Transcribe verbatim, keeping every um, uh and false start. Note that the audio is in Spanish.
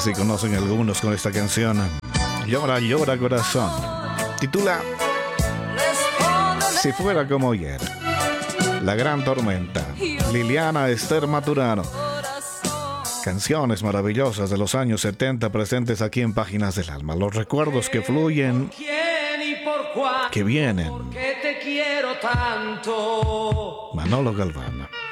Así conocen algunos con esta canción. Llora, llora corazón. Titula Si fuera como ayer. La gran tormenta. Liliana Esther Maturano. Canciones maravillosas de los años setenta presentes aquí en Páginas del Alma. Los recuerdos que fluyen, que vienen. Manolo Galván.